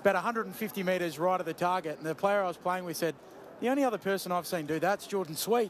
about 150 metres right of the target. And the player I was playing with said, the only other person I've seen do that's Jordan Sweet.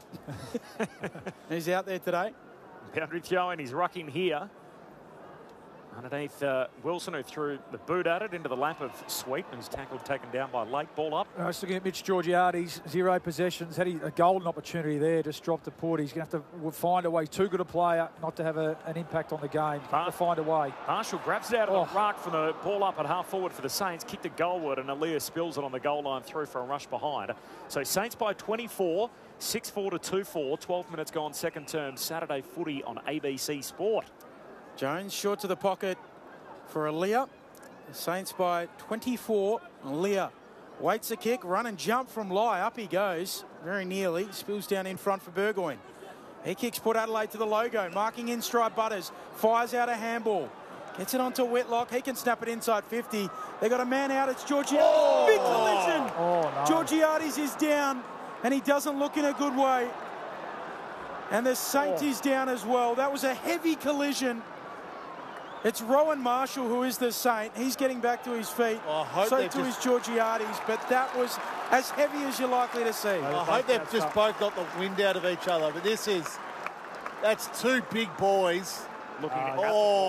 He's out there today. Boundary throw in, he's rucking here. Underneath Wilson, who threw the boot at it into the lap of Sweet, who's tackled, taken down by Lake. Ball up. I was looking at Mitch Georgiades, 0 possessions, had a golden opportunity there, just dropped the put. He's going to have to find a way. Too good a player not to have an impact on the game. To find a way. Marshall grabs it out of the ruck from the ball up at half forward for the Saints, kicked it goalward, and Aaliyah spills it on the goal line through for a rush behind. So Saints by 24, 6-4 to 2-4, 12 minutes gone second term. Saturday footy on ABC Sport. Jones short to the pocket for Aaliyah. The Saints by 24. Aaliyah waits a kick, run and jump from Lai. Up he goes, very nearly. Spills down in front for Burgoyne. He kicks Port Adelaide to the logo, marking in stride Butters. Fires out a handball. Gets it onto Whitlock. He can snap it inside 50. They got a man out. It's Georgiades. Oh! Big collision. Oh, no. Georgiades is down, and he doesn't look in a good way. And the Saint is down as well. That was a heavy collision. It's Rowan Marshall who is the Saint. He's getting back to his feet. So too is Georgiades, but that was as heavy as you're likely to see. I hope they've just both got the wind out of each other, but that's two big boys. Looking at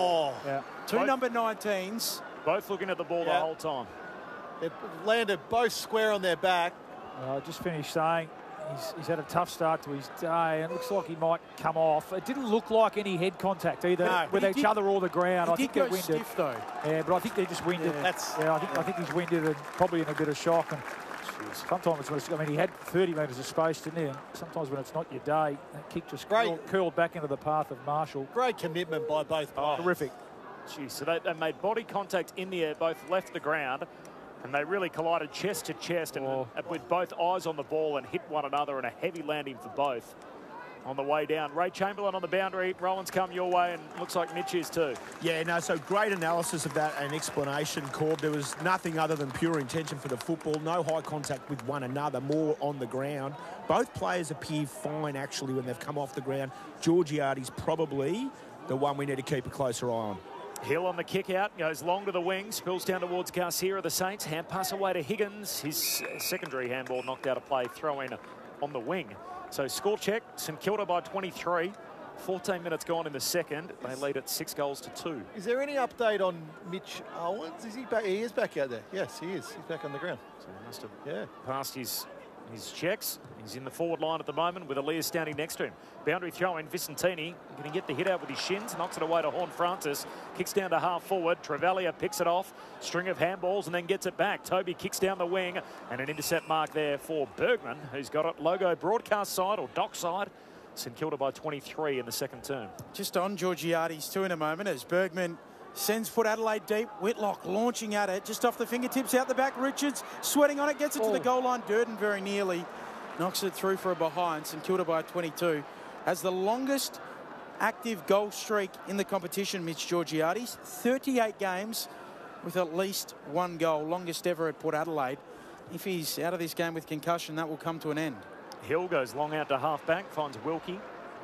Two number 19s. Both looking at the ball the whole time. They've landed both square on their back. I just finished saying he's had a tough start to his day, and it looks like he might come off. It didn't look like any head contact either with each other or the ground. I think they're winded. Stiff though. Yeah, but I think they're just winded. I think he's winded and probably in a bit of shock. And sometimes he had 30 metres of space, didn't he? And sometimes when it's not your day, that kick just curled back into the path of Marshall. Great commitment by both players. Terrific. Jeez, so they made body contact in the air, both left the ground, and they really collided chest to chest, and with both eyes on the ball, and hit one another, and a heavy landing for both on the way down. Ray Chamberlain on the boundary. Rowan's come your way, and looks like Mitch is too. Yeah, no, so great analysis of that and explanation, Corb. There was nothing other than pure intention for the football. No high contact with one another, more on the ground. Both players appear fine, actually, when they've come off the ground. Georgiades probably the one we need to keep a closer eye on. Hill on the kick out, goes long to the wing, spills down towards Garcia of the Saints. Hand pass away to Higgins. His secondary handball knocked out of play, throw in on the wing. So score check, St Kilda by 23. 14 minutes gone in the second. They lead at 6 goals to 2. Is there any update on Mitch Owens? Is he back? He is back out there. Yes, he is. He's back on the ground. So he must have passed his checks. He's in the forward line at the moment with Aaliyah standing next to him. Boundary throw in, Vicentini going to get the hit out with his shins, knocks it away to Horn Francis, kicks down to half forward. Trevellia picks it off, string of handballs, and then gets it back. Toby kicks down the wing, and an intercept mark there for Bergman, who's got it logo broadcast side or dock side. St Kilda by 23 in the second term. Just on Georgiades too in a moment as Bergman sends Port Adelaide deep. Whitlock launching at it, just off the fingertips, out the back. Richards sweating on it, gets it to the goal line. Durden very nearly knocks it through for a behind. St Kilda by 22. Has the longest active goal streak in the competition, Mitch Georgiades. 38 games with at least 1 goal, longest ever at Port Adelaide. If he's out of this game with concussion, that will come to an end. Hill goes long out to half-back, finds Wilkie.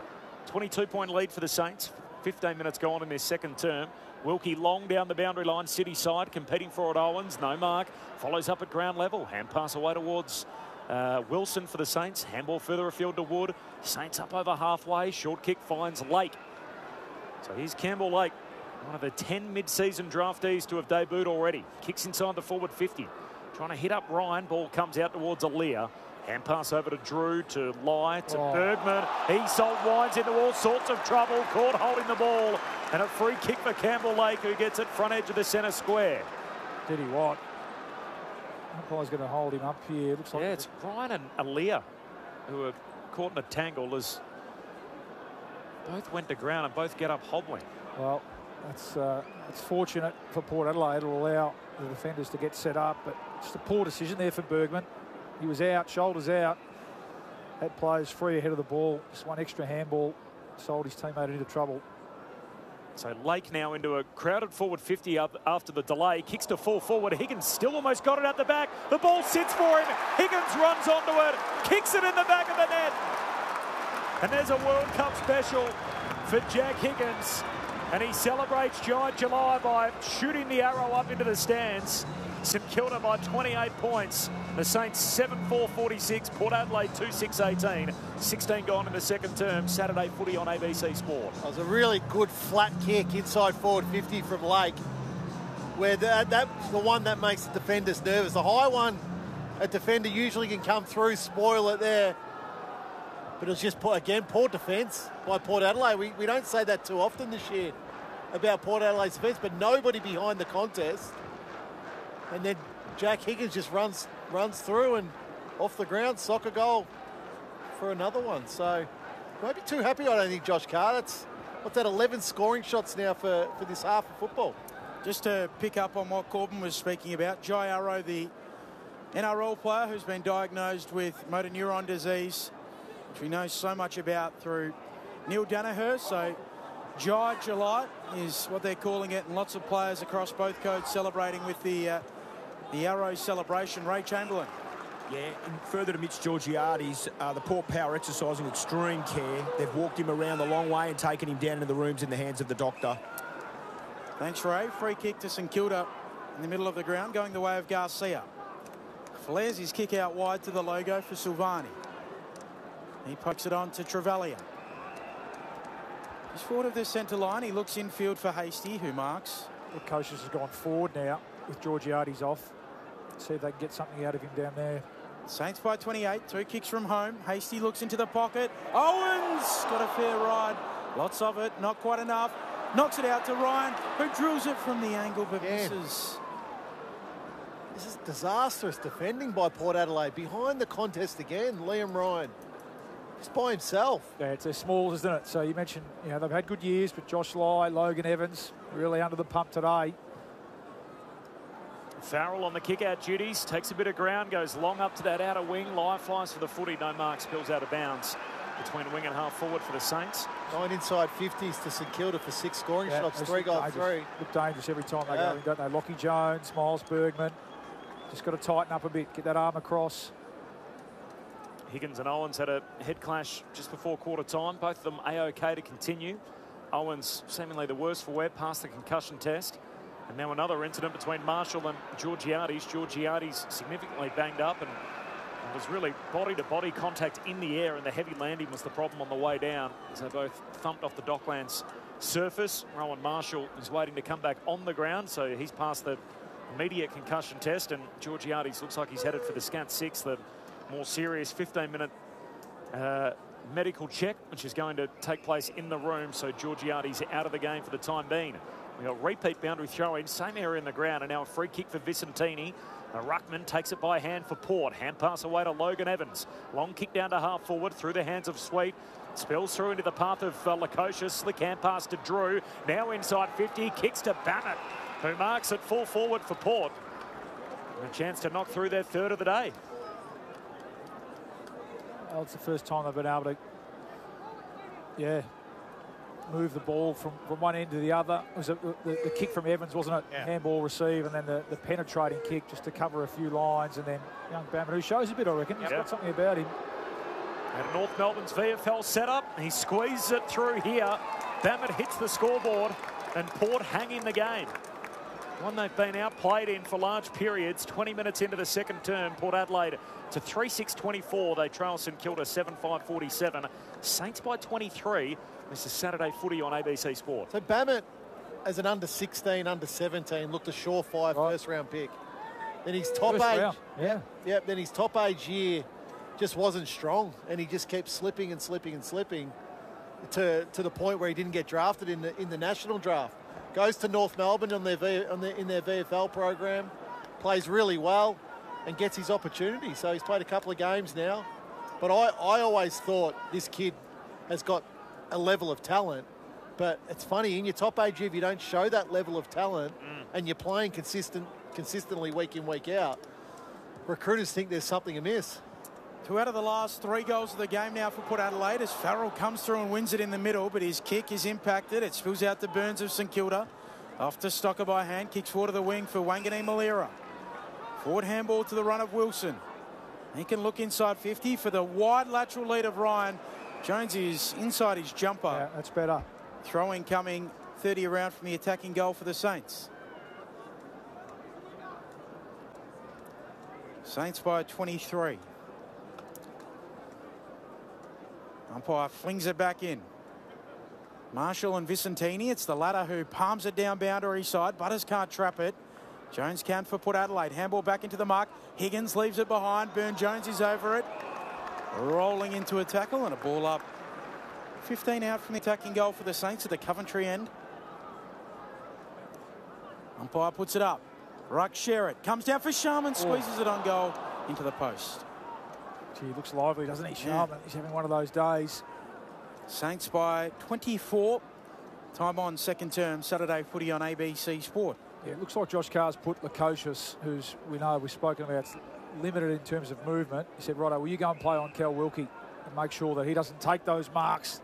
22-point lead for the Saints. 15 minutes gone in their second term. Wilkie long down the boundary line, City side, competing for it. Owens, no mark, follows up at ground level. Hand pass away towards Wilson for the Saints. Handball further afield to Wood. Saints up over halfway. Short kick finds Lake. So here's Campbell Lake, one of the 10 mid-season draftees to have debuted already. Kicks inside the forward 50. Trying to hit up Ryan. Ball comes out towards Aaliyah. Hand pass over to Drew, to Lai, to Bergman. He winds into all sorts of trouble. Caught holding the ball. And a free kick for Campbell Lake, who gets it front edge of the centre square. Did he what? Umpire's going to hold him up here. Looks like it's Ryan and Aaliyah who are caught in a tangle as both went to ground and both get up hobbling. Well, it's fortunate for Port Adelaide. It'll allow the defenders to get set up, but just a poor decision there for Bergman. He was out, shoulders out. That player's free ahead of the ball. Just one extra handball. Sold his teammate into trouble. So Lake now into a crowded forward 50 up after the delay. Kicks to full forward. Higgins still almost got it at the back. The ball sits for him. Higgins runs onto it. Kicks it in the back of the net. And there's a World Cup special for Jack Higgins. And he celebrates Giant July by shooting the arrow up into the stands. St Kilda by 28 points. The Saints 7-4-46. Port Adelaide 2-6-18. 16 gone in the second term. Saturday footy on ABC Sport. That was a really good flat kick inside forward 50 from Lake, where that's the one that makes the defenders nervous. The high one, a defender usually can come through, spoil it there. But it was just, again, poor defence by Port Adelaide. We don't say that too often this year about Port Adelaide's defence, but nobody behind the contest. And then Jack Higgins just runs through and off the ground, soccer goal for another one. So won't be too happy, I don't think, Josh Carr. What's that, 11 scoring shots now for this half of football. Just to pick up on what Corbin was speaking about, Jai Arrow, the NRL player who's been diagnosed with motor neuron disease, which we know so much about through Neil Danaher. So Jai July is what they're calling it, and lots of players across both codes celebrating with the Arrow celebration. Ray Chamberlain. Yeah, and further to Mitch Georgiades, the Port Power exercising extreme care. They've walked him around the long way and taken him down into the rooms in the hands of the doctor. Thanks, Ray. Free kick to St Kilda in the middle of the ground, going the way of Garcia. Flares his kick out wide to the logo for Silvani. He pokes it on to Trevelyan. He's forward of the centre line. He looks infield for Hasty, who marks. Lukosius has gone forward now with Georgiades off. See if they can get something out of him down there. Saints by 28. 2 kicks from home. Hasty looks into the pocket. Owens got a fair ride. Lots of it. Not quite enough. Knocks it out to Ryan, who drills it from the angle but misses. This is disastrous defending by Port Adelaide. Behind the contest again, Liam Ryan. Just by himself. Yeah, it's their smalls, isn't it? So you mentioned, they've had good years, but Josh Lai, Logan Evans, really under the pump today. Farrell on the kick-out duties, takes a bit of ground, goes long up to that outer wing. Lai flies for the footy, no mark, spills out of bounds between wing and half forward for the Saints. 9 inside 50s to St Kilda for 6 scoring shots, 3 goals, 3. Look dangerous every time they go in, don't they? Lockie Jones, Miles Bergman. Just got to tighten up a bit, get that arm across. Higgins and Owens had a head clash just before quarter time. Both of them A-OK to continue. Owens seemingly the worst for wear, past the concussion test. And now another incident between Marshall and Georgiades. Georgiades significantly banged up and it was really body-to-body contact in the air, and the heavy landing was the problem on the way down as they both thumped off the Docklands surface. Rowan Marshall is waiting to come back on the ground, so he's passed the immediate concussion test, and Georgiades looks like he's headed for the Scat 6, the more serious 15-minute medical check, which is going to take place in the room, so Georgiades out of the game for the time being. We got repeat boundary throw-in, same area in the ground, and now a free kick for Vicentini. Ruckman takes it by hand for Port. Hand pass away to Logan Evans. Long kick down to half forward through the hands of Sweet. Spills through into the path of Lukosius. Slick hand pass to Drew. Now inside 50. Kicks to Bannett, who marks it full forward for Port. And a chance to knock through their third of the day. Well, it's the first time they've been able to, move the ball from one end to the other. It was the kick from Evans, wasn't it? Yeah. Handball receive, and then the penetrating kick just to cover a few lines, and then young Bamman, who shows a bit, I reckon. He's got something about him. And North Melbourne's VFL setup. He squeezes it through here. Bamman hits the scoreboard, and Port hang in the game. One they've been outplayed in for large periods. 20 minutes into the second term, Port Adelaide to 3-6-24. They trail St Kilda 7-5-47. Saints by 23. This is Saturday footy on ABC Sport. So Bammet, as an under-16, under-17, looked a surefire first-round pick. Then his top age, then his top age year just wasn't strong, and he just kept slipping and slipping and slipping to the point where he didn't get drafted in the national draft. Goes to North Melbourne in their VFL program, plays really well, and gets his opportunity. So he's played a couple of games now, but I always thought this kid has got a level of talent, but it's funny, in your top age, if you don't show that level of talent and you're playing consistently week in, week out, recruiters think there's something amiss. 2 out of the last 3 goals of the game now for Port Adelaide as Farrell comes through and wins it in the middle, but his kick is impacted. It spills out to Burns of St Kilda. Off to Stocker by hand, kicks forward to the wing for Wangani Malira. Forward handball to the run of Wilson. He can look inside 50 for the wide lateral lead of Ryan. Jones is inside his jumper. Yeah, that's better. Throwing coming 30 around from the attacking goal for the Saints. Saints by 23. Umpire flings it back in. Marshall and Vicentini. It's the latter who palms it down boundary side. Butters can't trap it. Jones can for Port Adelaide. Handball back into the mark. Higgins leaves it behind. Byrne-Jones is over it. Rolling into a tackle and a ball up. 15 out from the attacking goal for the Saints at the Coventry end. Umpire puts it up. Ruck Sherritt comes down for Sharman. Squeezes it on goal into the post. Gee, he looks lively, doesn't he, Sharman? He's having one of those days. Saints by 24. Time on second term. Saturday footy on ABC Sport. Yeah, it looks like Josh Carr's put Lukosius, who's we've spoken about, limited in terms of movement. He said, righto, will you go and play on Kel Wilkie and make sure that he doesn't take those marks